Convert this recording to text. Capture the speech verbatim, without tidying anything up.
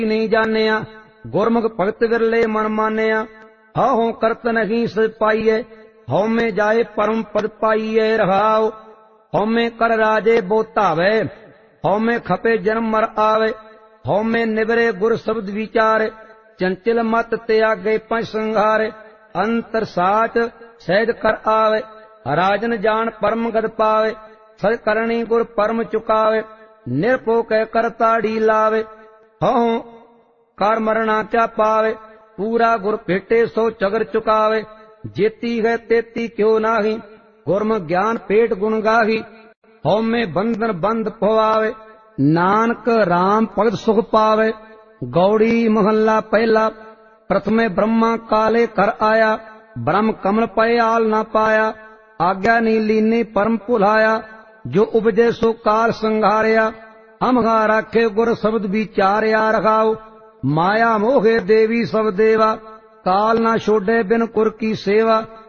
नहीं जानिया, गुरमुख भगत विरले मन मानिया। हाहों करत नहीं सच पाइए, हौ में जाए परम पद पाइए रहाओ। हौ में कर राजे बोतावे, हौ में खपे जन्म मर आवे। हौ में निबरे गुर शब्द विचारे, चंचल मत त्यागे पंच संहारे। अंतर साच सहज कर आवे, राजन जान परम गद पावे। सच करणी गुर परम चुकावे, निरपो कह करताड़ी लावे। हौ कर मरना क्या पावे, पूरा गुर भेटे सो चगर चुकावे। जेती है तेती क्यों नाही, गुरमुख ज्ञान पेट गुण गाही। हौ में बंधन बंद पवावे, नानक राम भगत सुख पावे। गौड़ी महल्ला पहला। प्रथमे ब्रह्मा काले कर आया, ब्रह्म कमल पय आल न पाया। आज्ञा नी लीने परम भुलाया, जो उपजे सो काल संघारिया। हमगा राखे गुर शब्द विचारिया रखाओ, माया मोहे देवी सब देवा। काल ना छोड़े बिन कुर की सेवा।